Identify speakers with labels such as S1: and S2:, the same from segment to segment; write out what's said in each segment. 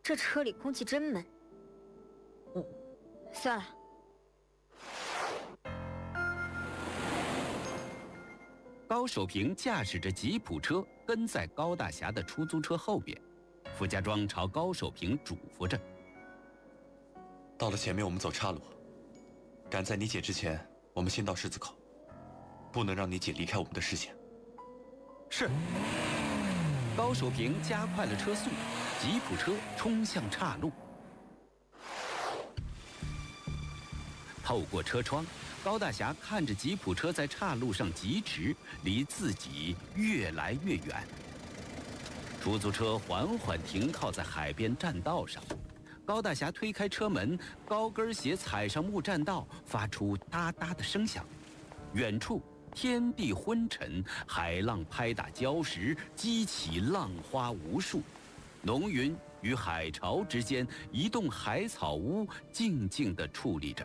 S1: 这车里空气真闷。算了。
S2: 高守平驾驶着吉普车跟在高大侠的出租车后边，傅家庄朝高守平嘱咐着：“
S3: 到了前面我们走岔路，赶在你姐之前，我们先到十字口，不能让你姐离开我们的视线。”
S2: 是。高守平加快了车速，吉普车冲向岔路。透过车窗，高大侠看着吉普车在岔路上疾驰，离自己越来越远。出租车缓缓停靠在海边栈道上，高大侠推开车门，高跟鞋踩上木栈道，发出哒哒的声响。远处天地昏沉，海浪拍打礁石，激起浪花无数。浓云与海潮之间，一栋海草屋静静地矗立着。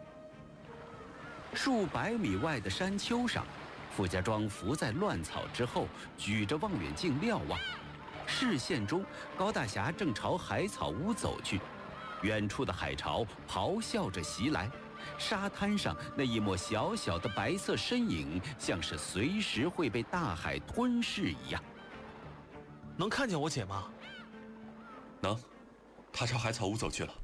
S2: 数百米外的山丘上，傅家庄伏在乱草之后，举着望远镜瞭望。视线中，高大侠正朝海草屋走去。远处的海潮咆哮着袭来，沙滩上那一抹小小的白色身影，像是随时会被大海吞噬一样。
S4: 能看见我姐吗？
S3: 能，她朝海草屋走去了。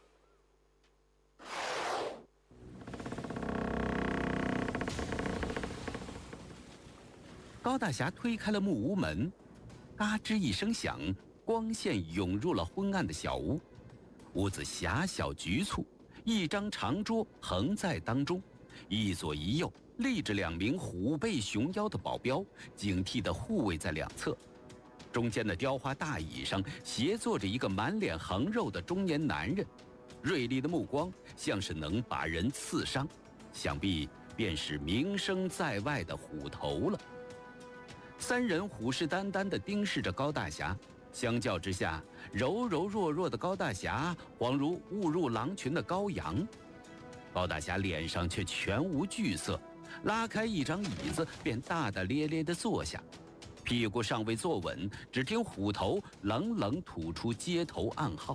S2: 高大侠推开了木屋门，嘎吱一声响，光线涌入了昏暗的小屋。屋子狭小局促，一张长桌横在当中，一左一右立着2名虎背熊腰的保镖，警惕地护卫在两侧。中间的雕花大椅上斜坐着一个满脸横肉的中年男人，锐利的目光像是能把人刺伤，想必便是名声在外的虎头了。3人虎视眈眈地盯视着高大侠，相较之下，柔柔弱弱的高大侠恍如误入狼群的羔羊。高大侠脸上却全无惧色，拉开一张椅子便大大咧咧地坐下，屁股尚未坐稳，只听虎头冷冷吐出街头暗号：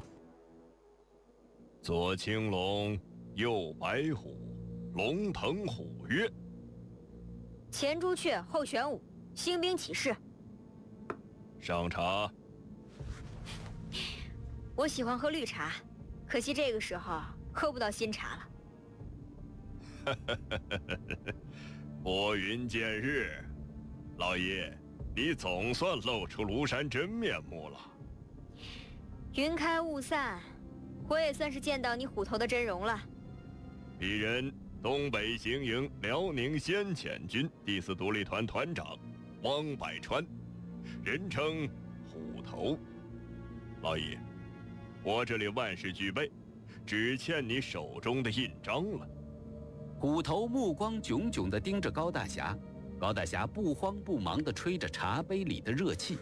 S5: 左青龙，右白虎，龙腾虎跃。
S1: 前朱雀，后玄武，兴兵起事。
S5: 上茶。
S1: 我喜欢喝绿茶，可惜这个时候喝不到新茶了。
S5: 拨云见日，老爷，你总算露出庐山真面目了。
S1: 云开雾散，我也算是见到你虎头的真容了。
S5: 鄙人东北行营辽宁先遣军第4独立团团长汪百川，人称虎头。老爷，我这里万事俱备，只欠你手中的印章了。
S2: 虎头目光炯炯地盯着高大侠，高大侠不慌不忙地吹着茶杯里的热气。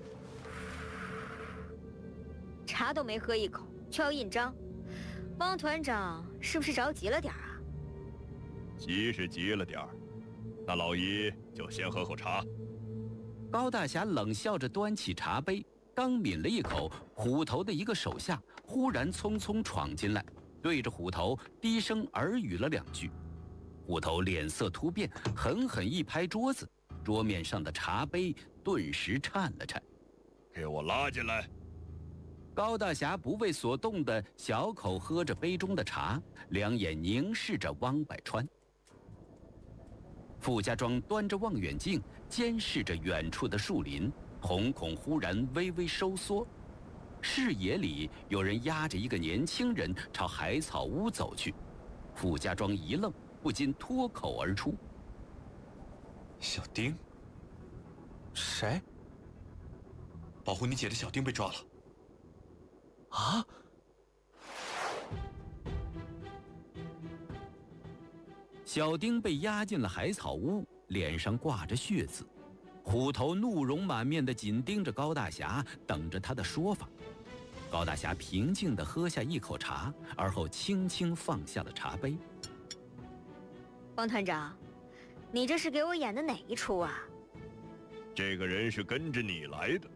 S1: 茶都没喝一口，却要印章，汪团长是不是着急了点啊？
S5: 急是急了点儿，那老爷就先喝口茶。
S2: 高大侠冷笑着端起茶杯，刚抿了一口，虎头的一个手下忽然匆匆闯进来，对着虎头低声耳语了2句。虎头脸色突变，狠狠一拍桌子，桌面上的茶杯顿时颤了颤。
S5: 给我拉进来！
S2: 高大侠不为所动地小口喝着杯中的茶，两眼凝视着汪百川。傅家庄端着望远镜监视着远处的树林，瞳孔忽然微微收缩，视野里有人押着一个年轻人朝海草屋走去。傅家庄一愣，不禁脱口而出：
S3: 小丁？
S4: 谁？
S3: 保护你姐的小丁被抓了。
S4: 啊！
S2: 小丁被押进了海草屋，脸上挂着血渍。虎头怒容满面地紧盯着高大侠，等着他的说法。高大侠平静地喝下一口茶，而后轻轻放下了茶杯。
S1: 汪团长，你这是给我演的哪一出啊？
S5: 这个人是跟着你来的。